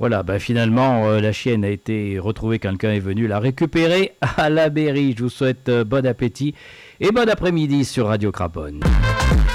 Voilà, finalement, la chienne a été retrouvée, quelqu'un est venu la récupérer à la mairie. Je vous souhaite bon appétit et bon après-midi sur Radio Craponne.